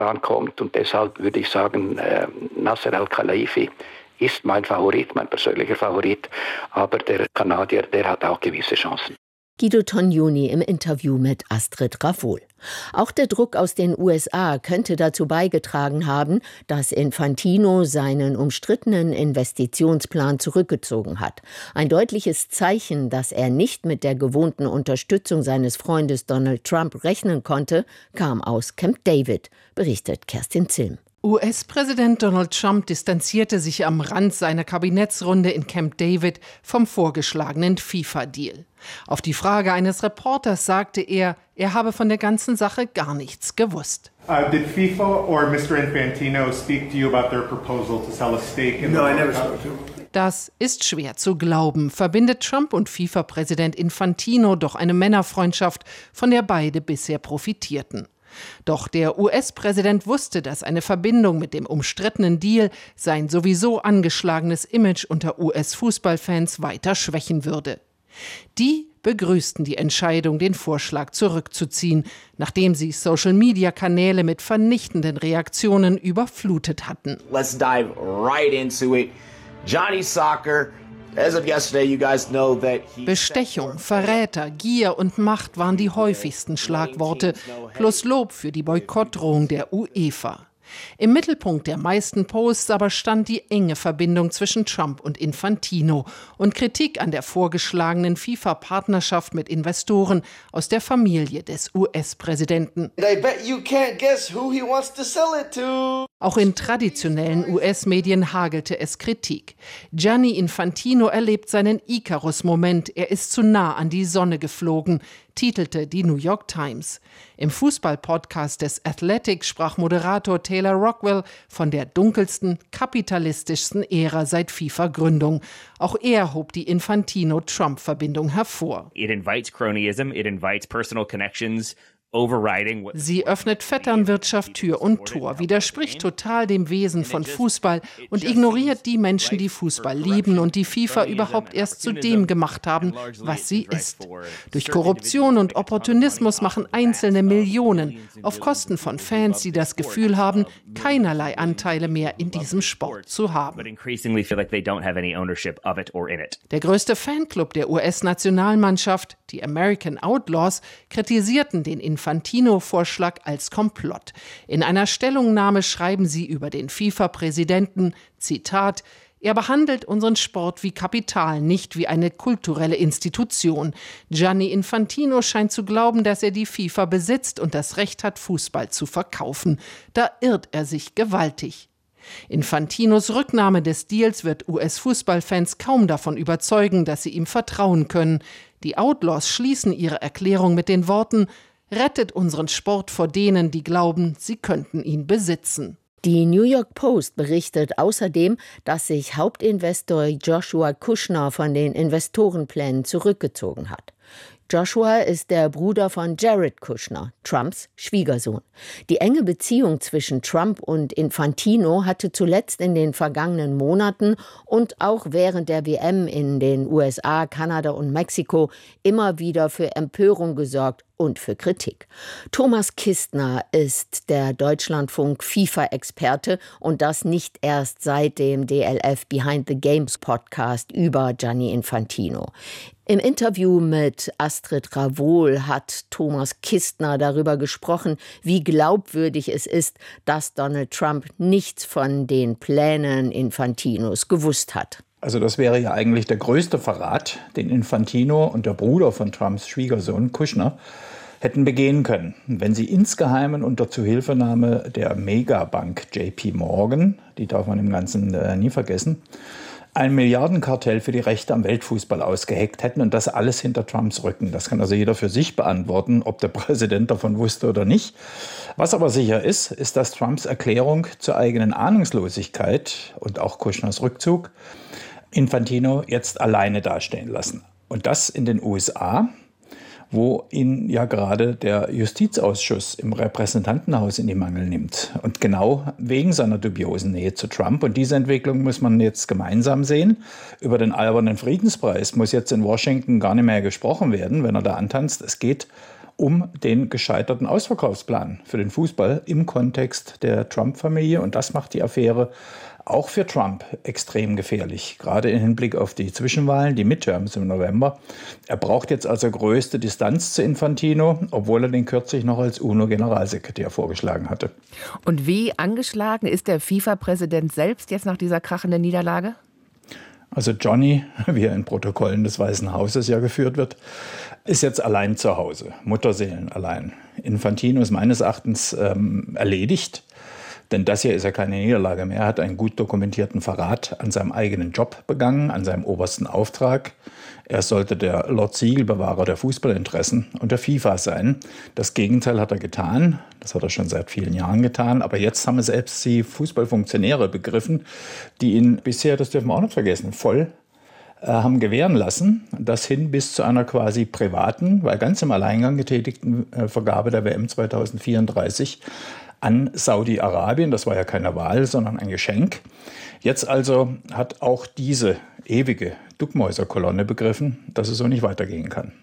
rankommt. Und deshalb würde ich sagen, Nasser Al-Khelaifi ist mein Favorit, mein persönlicher Favorit. Aber der Kanadier, der hat auch gewisse Chancen. Guido Tognoni im Interview mit Astrid Ravoul. Auch der Druck aus den USA könnte dazu beigetragen haben, dass Infantino seinen umstrittenen Investitionsplan zurückgezogen hat. Ein deutliches Zeichen, dass er nicht mit der gewohnten Unterstützung seines Freundes Donald Trump rechnen konnte, kam aus Camp David, berichtet Kerstin Zilm. US-Präsident Donald Trump distanzierte sich am Rand seiner Kabinettsrunde in Camp David vom vorgeschlagenen FIFA-Deal. Auf die Frage eines Reporters sagte er habe von der ganzen Sache gar nichts gewusst. Did FIFA or Mr. Infantino speak to you about their proposal to sell a stake in the No, I never spoke to him. Das ist schwer zu glauben, verbindet Trump und FIFA-Präsident Infantino doch eine Männerfreundschaft, von der beide bisher profitierten. Doch der US-Präsident wusste, dass eine Verbindung mit dem umstrittenen Deal sein sowieso angeschlagenes Image unter US-Fußballfans weiter schwächen würde. Die begrüßten die Entscheidung, den Vorschlag zurückzuziehen, nachdem sie Social-Media-Kanäle mit vernichtenden Reaktionen überflutet hatten. Let's dive right into it. Johnny Soccer. As of yesterday, you guys know that Bestechung, Verräter, Gier und Macht waren die häufigsten Schlagworte, plus Lob für die Boykottdrohung der UEFA. Im Mittelpunkt der meisten Posts aber stand die enge Verbindung zwischen Trump und Infantino und Kritik an der vorgeschlagenen FIFA-Partnerschaft mit Investoren aus der Familie des US-Präsidenten. Auch in traditionellen US-Medien hagelte es Kritik. Gianni Infantino erlebt seinen Icarus-Moment. Er ist zu nah an die Sonne geflogen, titelte die New York Times. Im Fußball-Podcast des Athletic sprach Moderator Taylor Rockwell von der dunkelsten, kapitalistischsten Ära seit FIFA-Gründung. Auch er hob die Infantino-Trump-Verbindung hervor. It invites cronyism, it invites personal connections. Sie öffnet Vetternwirtschaft Tür und Tor, widerspricht total dem Wesen von Fußball und ignoriert die Menschen, die Fußball lieben und die FIFA überhaupt erst zu dem gemacht haben, was sie ist. Durch Korruption und Opportunismus machen Einzelne Millionen auf Kosten von Fans, die das Gefühl haben, keinerlei Anteile mehr in diesem Sport zu haben. Der größte Fanclub der US-Nationalmannschaft, die American Outlaws, kritisierten den Infantino-Vorschlag als Komplott. In einer Stellungnahme schreiben sie über den FIFA-Präsidenten, Zitat, er behandelt unseren Sport wie Kapital, nicht wie eine kulturelle Institution. Gianni Infantino scheint zu glauben, dass er die FIFA besitzt und das Recht hat, Fußball zu verkaufen. Da irrt er sich gewaltig. Infantinos Rücknahme des Deals wird US-Fußballfans kaum davon überzeugen, dass sie ihm vertrauen können. Die Outlaws schließen ihre Erklärung mit den Worten: Rettet unseren Sport vor denen, die glauben, sie könnten ihn besitzen. Die New York Post berichtet außerdem, dass sich Hauptinvestor Joshua Kushner von den Investorenplänen zurückgezogen hat. Joshua ist der Bruder von Jared Kushner, Trumps Schwiegersohn. Die enge Beziehung zwischen Trump und Infantino hatte zuletzt in den vergangenen Monaten und auch während der WM in den USA, Kanada und Mexiko immer wieder für Empörung gesorgt und für Kritik. Thomas Kistner ist der Deutschlandfunk-FIFA-Experte und das nicht erst seit dem DLF Behind the Games Podcast über Gianni Infantino. Im Interview mit Astrid Ravoul hat Thomas Kistner darüber gesprochen, wie glaubwürdig es ist, dass Donald Trump nichts von den Plänen Infantinos gewusst hat. Also das wäre ja eigentlich der größte Verrat, den Infantino und der Bruder von Trumps Schwiegersohn Kushner hätten begehen können, wenn sie insgeheimen unter Zuhilfenahme der Megabank JP Morgan, die darf man im Ganzen nie vergessen, ein Milliardenkartell für die Rechte am Weltfußball ausgeheckt hätten und das alles hinter Trumps Rücken. Das kann also jeder für sich beantworten, ob der Präsident davon wusste oder nicht. Was aber sicher ist, ist, dass Trumps Erklärung zur eigenen Ahnungslosigkeit und auch Kushners Rückzug Infantino jetzt alleine dastehen lassen. Und das in den USA, wo ihn ja gerade der Justizausschuss im Repräsentantenhaus in die Mangel nimmt. Und genau wegen seiner dubiosen Nähe zu Trump. Und diese Entwicklung muss man jetzt gemeinsam sehen. Über den albernen Friedenspreis muss jetzt in Washington gar nicht mehr gesprochen werden, wenn er da antanzt. Es geht um den gescheiterten Ausverkaufsplan für den Fußball im Kontext der Trump-Familie. Und das macht die Affäre auch für Trump extrem gefährlich, gerade im Hinblick auf die Zwischenwahlen, die Midterms im November. Er braucht jetzt also größte Distanz zu Infantino, obwohl er den kürzlich noch als UNO-Generalsekretär vorgeschlagen hatte. Und wie angeschlagen ist der FIFA-Präsident selbst jetzt nach dieser krachenden Niederlage? Also Johnny, wie er in Protokollen des Weißen Hauses ja geführt wird, ist jetzt allein zu Hause, Mutterseelen allein. Infantino ist meines Erachtens erledigt. Denn das hier ist ja keine Niederlage mehr. Er hat einen gut dokumentierten Verrat an seinem eigenen Job begangen, an seinem obersten Auftrag. Er sollte der Lord Siegelbewahrer der Fußballinteressen und der FIFA sein. Das Gegenteil hat er getan. Das hat er schon seit vielen Jahren getan. Aber jetzt haben es selbst die Fußballfunktionäre begriffen, die ihn bisher, das dürfen wir auch nicht vergessen, voll haben gewähren lassen. Das hin bis zu einer quasi privaten, weil ganz im Alleingang getätigten Vergabe der WM 2034 an Saudi-Arabien. Das war ja keine Wahl, sondern ein Geschenk. Jetzt also hat auch diese ewige Duckmäuserkolonne begriffen, dass es so nicht weitergehen kann.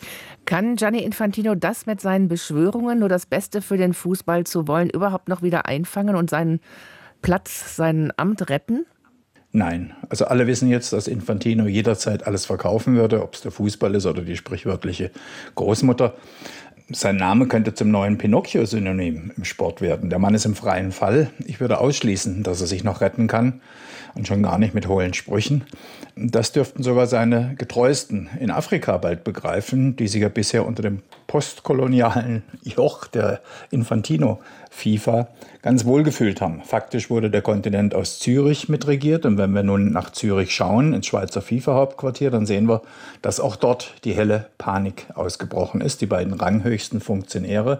Kann Gianni Infantino das mit seinen Beschwörungen, nur das Beste für den Fußball zu wollen, überhaupt noch wieder einfangen und seinen Platz, sein Amt retten? Nein, also alle wissen jetzt, dass Infantino jederzeit alles verkaufen würde, ob es der Fußball ist oder die sprichwörtliche Großmutter. Sein Name könnte zum neuen Pinocchio-Synonym im Sport werden. Der Mann ist im freien Fall. Ich würde ausschließen, dass er sich noch retten kann und schon gar nicht mit hohlen Sprüchen. Das dürften sogar seine Getreuesten in Afrika bald begreifen, die sich ja bisher unter dem postkolonialen Joch der Infantino-FIFA ganz wohl gefühlt haben. Faktisch wurde der Kontinent aus Zürich mitregiert. Und wenn wir nun nach Zürich schauen, ins Schweizer FIFA-Hauptquartier, dann sehen wir, dass auch dort die helle Panik ausgebrochen ist. Die beiden ranghöchsten Funktionäre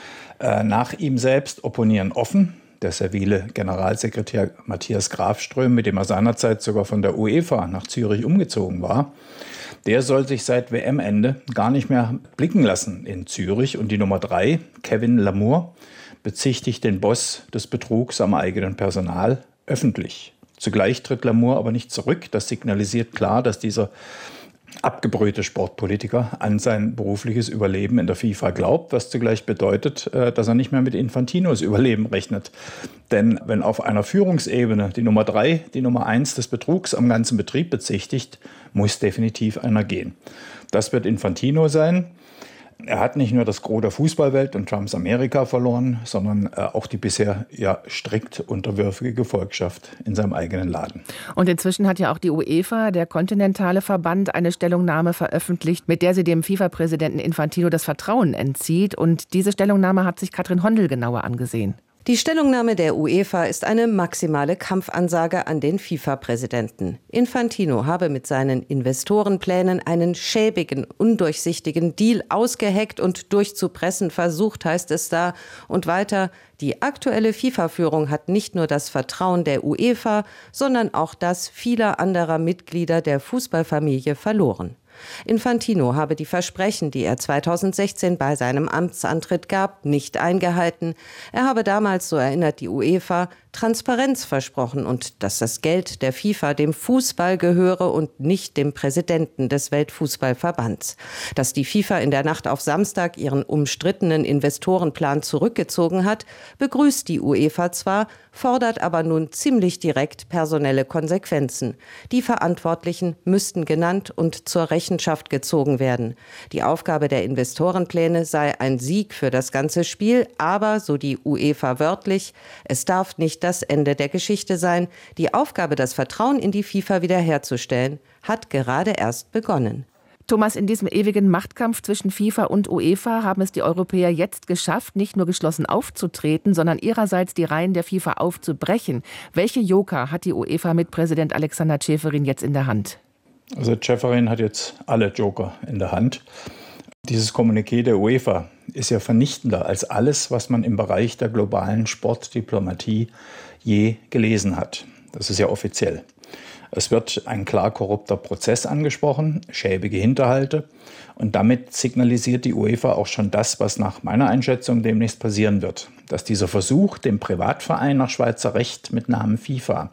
nach ihm selbst opponieren offen. Der servile Generalsekretär Matthias Grafström, mit dem er seinerzeit sogar von der UEFA nach Zürich umgezogen war, der soll sich seit WM-Ende gar nicht mehr blicken lassen in Zürich. Und die Nummer 3, Kevin Lamour, bezichtigt den Boss des Betrugs am eigenen Personal öffentlich. Zugleich tritt Lamour aber nicht zurück. Das signalisiert klar, dass dieser abgebrühte Sportpolitiker an sein berufliches Überleben in der FIFA glaubt, was zugleich bedeutet, dass er nicht mehr mit Infantinos Überleben rechnet. Denn wenn auf einer Führungsebene die Nummer 3, die Nummer 1 des Betrugs am ganzen Betrieb bezichtigt, muss definitiv einer gehen. Das wird Infantino sein. Er hat nicht nur das Gros der Fußballwelt und Trumps Amerika verloren, sondern auch die bisher ja strikt unterwürfige Gefolgschaft in seinem eigenen Laden. Und inzwischen hat ja auch die UEFA, der kontinentale Verband, eine Stellungnahme veröffentlicht, mit der sie dem FIFA-Präsidenten Infantino das Vertrauen entzieht. Und diese Stellungnahme hat sich Katrin Hondel genauer angesehen. Die Stellungnahme der UEFA ist eine maximale Kampfansage an den FIFA-Präsidenten. Infantino habe mit seinen Investorenplänen einen schäbigen, undurchsichtigen Deal ausgeheckt und durchzupressen versucht, heißt es da. Und weiter, die aktuelle FIFA-Führung hat nicht nur das Vertrauen der UEFA, sondern auch das vieler anderer Mitglieder der Fußballfamilie verloren. Infantino habe die Versprechen, die er 2016 bei seinem Amtsantritt gab, nicht eingehalten. Er habe damals, so erinnert die UEFA, Transparenz versprochen und dass das Geld der FIFA dem Fußball gehöre und nicht dem Präsidenten des Weltfußballverbands. Dass die FIFA in der Nacht auf Samstag ihren umstrittenen Investorenplan zurückgezogen hat, begrüßt die UEFA zwar, fordert aber nun ziemlich direkt personelle Konsequenzen. Die Verantwortlichen müssten genannt und zur Rechenschaft gezogen werden. Die Aufgabe der Investorenpläne sei ein Sieg für das ganze Spiel, aber, so die UEFA wörtlich, es darf nicht das Ende der Geschichte sein. Die Aufgabe, das Vertrauen in die FIFA wiederherzustellen, hat gerade erst begonnen. Thomas, in diesem ewigen Machtkampf zwischen FIFA und UEFA haben es die Europäer jetzt geschafft, nicht nur geschlossen aufzutreten, sondern ihrerseits die Reihen der FIFA aufzubrechen. Welche Joker hat die UEFA mit Präsident Alexander Ceferin jetzt in der Hand? Also Ceferin hat jetzt alle Joker in der Hand. Dieses Kommuniqué der UEFA ist ja vernichtender als alles, was man im Bereich der globalen Sportdiplomatie je gelesen hat. Das ist ja offiziell. Es wird ein klar korrupter Prozess angesprochen, schäbige Hinterhalte. Und damit signalisiert die UEFA auch schon das, was nach meiner Einschätzung demnächst passieren wird. Dass dieser Versuch, dem Privatverein nach Schweizer Recht mit Namen FIFA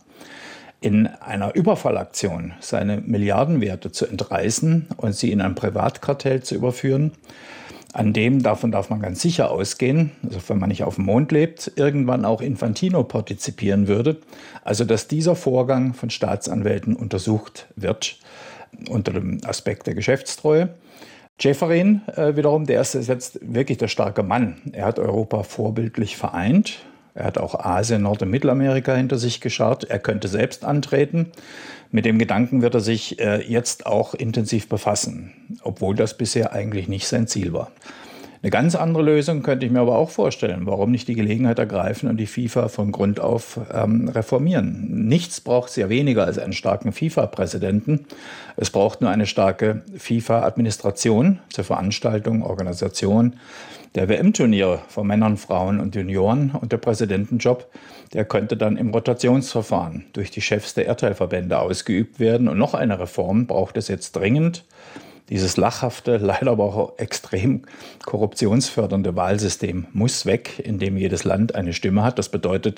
in einer Überfallaktion seine Milliardenwerte zu entreißen und sie in ein Privatkartell zu überführen, Davon darf man ganz sicher ausgehen, also wenn man nicht auf dem Mond lebt, irgendwann auch Infantino partizipieren würde. Also dass dieser Vorgang von Staatsanwälten untersucht wird unter dem Aspekt der Geschäftstreue. Ceferin wiederum, der ist jetzt wirklich der starke Mann. Er hat Europa vorbildlich vereint. Er hat auch Asien, Nord- und Mittelamerika hinter sich geschart. Er könnte selbst antreten. Mit dem Gedanken wird er sich jetzt auch intensiv befassen, obwohl das bisher eigentlich nicht sein Ziel war. Eine ganz andere Lösung könnte ich mir aber auch vorstellen. Warum nicht die Gelegenheit ergreifen und die FIFA von Grund auf reformieren? Nichts braucht es ja weniger als einen starken FIFA-Präsidenten. Es braucht nur eine starke FIFA-Administration zur Veranstaltung, Organisation der WM-Turniere von Männern, Frauen und Junioren. Und der Präsidentenjob, der könnte dann im Rotationsverfahren durch die Chefs der Erdteilverbände ausgeübt werden. Und noch eine Reform braucht es jetzt dringend. Dieses lachhafte, leider aber auch extrem korruptionsfördernde Wahlsystem muss weg, in dem jedes Land eine Stimme hat. Das bedeutet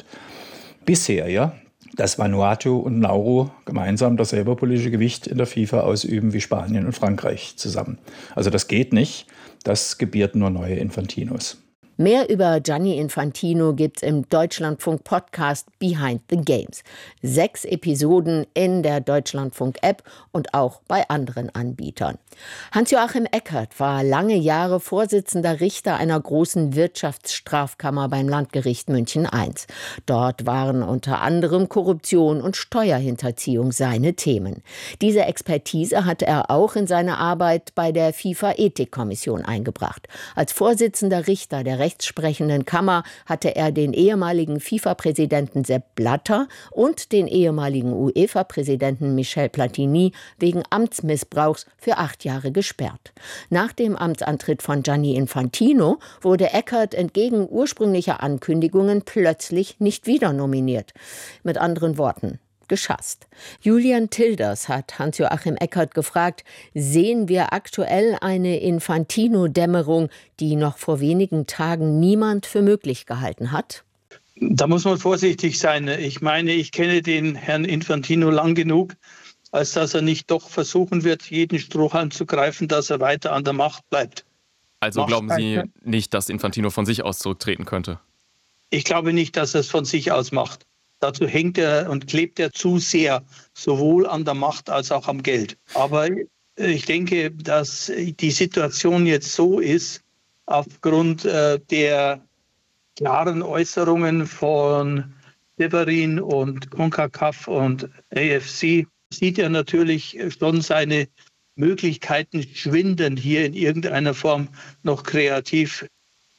bisher ja, dass Vanuatu und Nauru gemeinsam dasselbe politische Gewicht in der FIFA ausüben wie Spanien und Frankreich zusammen. Also das geht nicht. Das gebiert nur neue Infantinos. Mehr über Gianni Infantino gibt's im Deutschlandfunk-Podcast Behind the Games. 6 Episoden in der Deutschlandfunk-App und auch bei anderen Anbietern. Hans-Joachim Eckert war lange Jahre Vorsitzender Richter einer großen Wirtschaftsstrafkammer beim Landgericht München I. Dort waren unter anderem Korruption und Steuerhinterziehung seine Themen. Diese Expertise hat er auch in seine Arbeit bei der FIFA-Ethikkommission eingebracht. Als Vorsitzender Richter der rechtssprechenden Kammer hatte er den ehemaligen FIFA-Präsidenten Sepp Blatter und den ehemaligen UEFA-Präsidenten Michel Platini wegen Amtsmissbrauchs für 8 Jahre gesperrt. Nach dem Amtsantritt von Gianni Infantino wurde Eckert entgegen ursprünglicher Ankündigungen plötzlich nicht wieder nominiert. Mit anderen Worten: geschasst. Julian Tilders hat Hans-Joachim Eckert gefragt, sehen wir aktuell eine Infantino-Dämmerung, die noch vor wenigen Tagen niemand für möglich gehalten hat? Da muss man vorsichtig sein. Ich meine, ich kenne den Herrn Infantino lang genug, als dass er nicht doch versuchen wird, jeden Strohhalm zu greifen, dass er weiter an der Macht bleibt. Also glauben Sie nicht, dass Infantino von sich aus zurücktreten könnte? Ich glaube nicht, dass er es von sich aus macht. Dazu hängt er und klebt er zu sehr, sowohl an der Macht als auch am Geld. Aber ich denke, dass die Situation jetzt so ist, aufgrund der klaren Äußerungen von Ceferin und CONCACAF und AFC, sieht er natürlich schon seine Möglichkeiten schwinden, hier in irgendeiner Form noch kreativ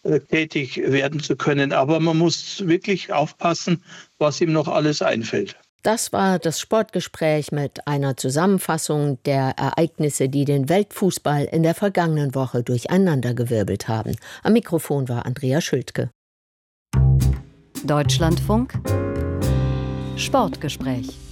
tätig werden zu können. Aber man muss wirklich aufpassen, was ihm noch alles einfällt. Das war das Sportgespräch mit einer Zusammenfassung der Ereignisse, die den Weltfußball in der vergangenen Woche durcheinandergewirbelt haben. Am Mikrofon war Andrea Schültke. Deutschlandfunk Sportgespräch.